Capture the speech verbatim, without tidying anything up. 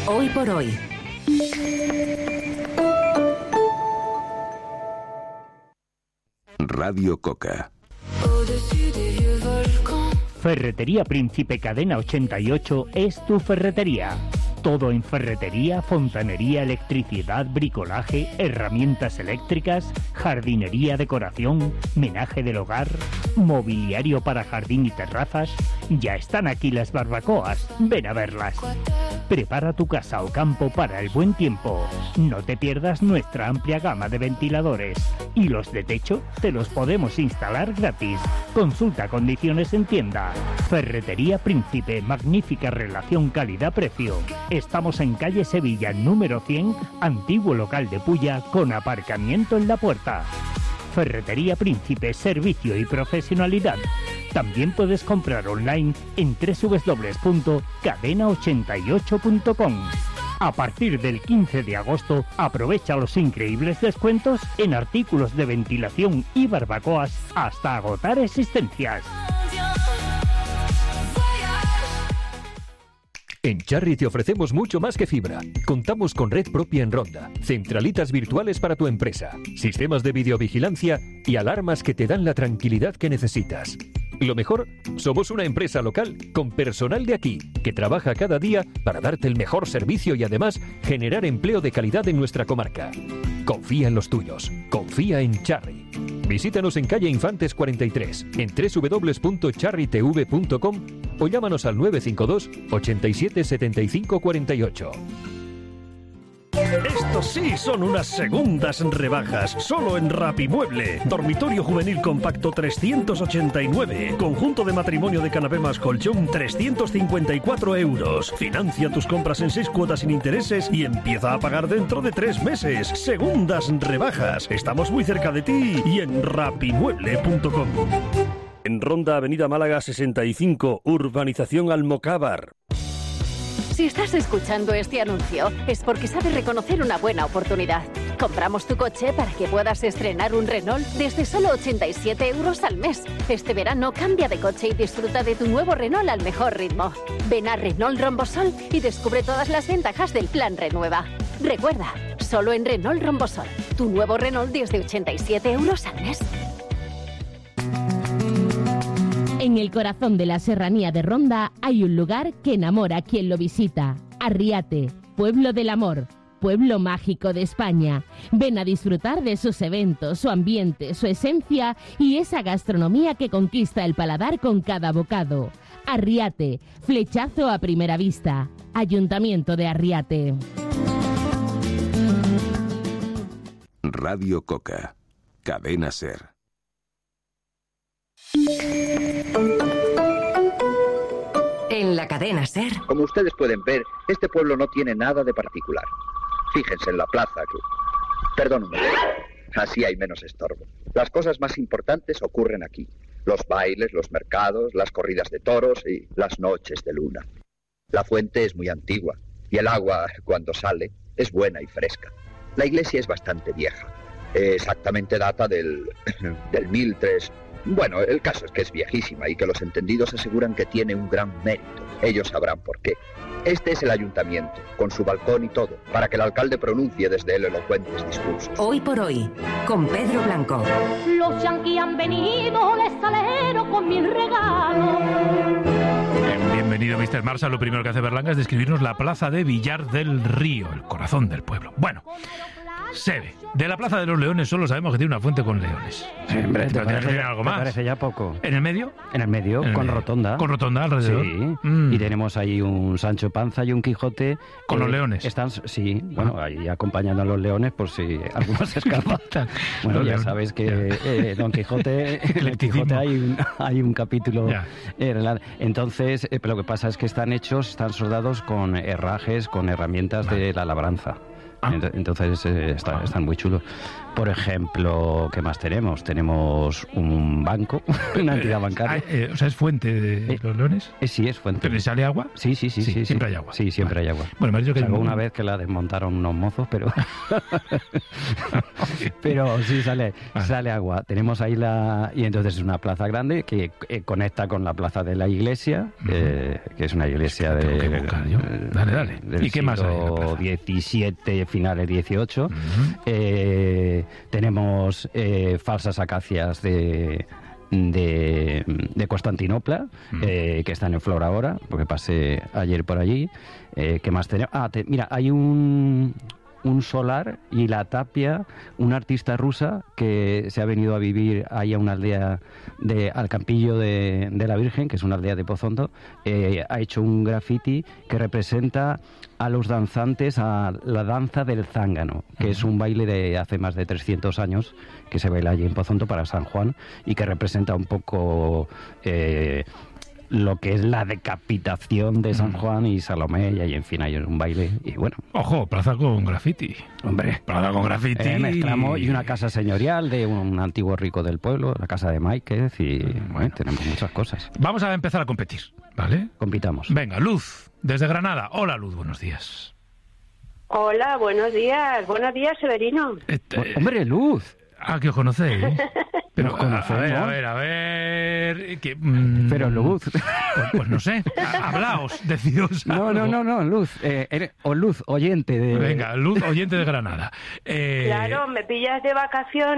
Hoy por hoy. Radio Coca. Ferretería Príncipe Cadena ochenta y ocho es tu ferretería. Todo en ferretería, fontanería, electricidad, bricolaje, herramientas eléctricas, jardinería, decoración, menaje del hogar, mobiliario para jardín y terrazas. Ya están aquí las barbacoas. Ven a verlas. Prepara tu casa o campo para el buen tiempo. No te pierdas nuestra amplia gama de ventiladores. Y los de techo te los podemos instalar gratis. Consulta condiciones en tienda. Ferretería Príncipe, magnífica relación calidad-precio. Estamos en calle Sevilla, número cien, antiguo local de Pulla, con aparcamiento en la puerta. Ferretería Príncipe, servicio y profesionalidad. También puedes comprar online en doble u doble u doble u punto cadena ochenta y ocho punto com. A partir del quince de agosto, aprovecha los increíbles descuentos en artículos de ventilación y barbacoas hasta agotar existencias. En Charry te ofrecemos mucho más que fibra. Contamos con red propia en Ronda, centralitas virtuales para tu empresa, sistemas de videovigilancia y alarmas que te dan la tranquilidad que necesitas. Lo mejor, somos una empresa local con personal de aquí, que trabaja cada día para darte el mejor servicio y además generar empleo de calidad en nuestra comarca. Confía en los tuyos, confía en Charry. Visítanos en calle Infantes cuarenta y tres, en doble u doble u doble u punto charry t v punto com o llámanos al nueve cinco dos, ochenta y siete, setenta y cinco cuarenta y ocho. Estos sí son unas segundas rebajas, solo en Rapimueble. Dormitorio juvenil compacto trescientos ochenta y nueve. Conjunto de matrimonio de canapé más colchón trescientos cincuenta y cuatro euros. Financia tus compras en seis cuotas sin intereses y empieza a pagar dentro de tres meses. Segundas rebajas. Estamos muy cerca de ti y en rapimueble punto com. En Ronda, Avenida Málaga sesenta y cinco, Urbanización Almocávar. Si estás escuchando este anuncio, es porque sabes reconocer una buena oportunidad. Compramos tu coche para que puedas estrenar un Renault desde solo ochenta y siete euros al mes. Este verano cambia de coche y disfruta de tu nuevo Renault al mejor ritmo. Ven a Renault Rombosol y descubre todas las ventajas del plan Renueva. Recuerda, solo en Renault Rombosol, tu nuevo Renault desde ochenta y siete euros al mes. En el corazón de la serranía de Ronda hay un lugar que enamora a quien lo visita. Arriate, pueblo del amor, pueblo mágico de España. Ven a disfrutar de sus eventos, su ambiente, su esencia y esa gastronomía que conquista el paladar con cada bocado. Arriate, flechazo a primera vista. Ayuntamiento de Arriate. Radio Coca. Cadena Ser. En la cadena Ser. Como ustedes pueden ver, este pueblo no tiene nada de particular. Fíjense en la plaza que... Perdón un momento. Así hay menos estorbo. Las cosas más importantes ocurren aquí. Los bailes, los mercados, las corridas de toros y las noches de luna. La fuente es muy antigua y el agua, cuando sale, es buena y fresca. La iglesia es bastante vieja. Exactamente data del... del mil tres... Bueno, el caso es que es viejísima y que los entendidos aseguran que tiene un gran mérito. Ellos sabrán por qué. Este es el ayuntamiento, con su balcón y todo, para que el alcalde pronuncie desde él elocuentes discursos. Hoy por hoy, con Pedro Blanco. Los yanquis han venido, les salero con mis regalos. Bienvenido, mister Marshall. Lo primero que hace Berlanga es describirnos la plaza de Villar del Río, el corazón del pueblo. Bueno, se ve. De la Plaza de los Leones solo sabemos que tiene una fuente con leones. Sí, hombre, ¿te, ¿Te parece, ya, algo más? ¿Te parece ya poco? ¿En el medio? En el medio, en el con medio. rotonda. ¿Con rotonda alrededor? Sí, mm. y tenemos ahí un Sancho Panza y un Quijote. ¿Con eh, los leones? Están, sí, bueno, ahí acompañando a los leones por si alguno se escapa. Bueno, los ya leones. sabes que eh, Don Quijote, en el Quijote hay un, hay un capítulo. Eh, entonces, eh, lo que pasa es que están hechos, están soldados con herrajes, con herramientas vale. de la labranza. Ah. Entonces eh, está, ah. están muy chulos. Por ejemplo, ¿qué más tenemos? Tenemos un banco, una entidad bancaria. Eh, eh, o sea, ¿es fuente de eh, los leones? Eh, sí, es fuente. ¿Pero le sale agua? Sí, sí, sí. sí, sí siempre sí. hay agua. Sí, siempre vale. hay agua. Bueno, me ha dicho que... Salvo hay... una vez que la desmontaron unos mozos, pero... pero sí, sale, vale. sale agua. Tenemos ahí la... Y entonces es una plaza grande que eh, conecta con la plaza de la iglesia, uh-huh. eh, que es una iglesia de... Que buscar, yo. Dale, dale. Del ¿Y qué más hay en la plaza? diecisiete, finales dieciocho. Uh-huh. Eh, tenemos eh, falsas acacias de... De, de Constantinopla, mm. eh, que están en flor ahora, porque pasé ayer por allí. Eh, ¿Qué más tenemos? Ah, te, mira, hay un, un solar y la tapia, una artista rusa que se ha venido a vivir ahí a una aldea, de, al Campillo de, de la Virgen, que es una aldea de Pozondo, eh, ha hecho un graffiti que representa a los danzantes a la danza del zángano, que uh-huh. es un baile de hace más de trescientos años que se baila allí en Pozondo para San Juan y que representa un poco eh, lo que es la decapitación de San Juan y Salomé, y ahí en fin hay un baile y bueno. Ojo, plaza con graffiti. Hombre, plaza con graffiti. Eh, mezclamos, y una casa señorial de un antiguo rico del pueblo, la casa de Máiquez, y bueno, tenemos muchas cosas. Vamos a empezar a competir, ¿vale? Compitamos. Venga, Luz, desde Granada. Hola, Luz, buenos días. Hola, buenos días. Buenos días, Severino. Este, Hombre, Luz. Ah, que os conocéis. Pero a, a ver, a ver, a ver... Que, mmm, Pero Luz... Pues, pues no sé, hablaos, decidos No, algo. no, no, no, Luz. Eh, eres, o Luz, oyente de... Venga, Luz, oyente de Granada. Eh... Claro, me pillas de vacaciones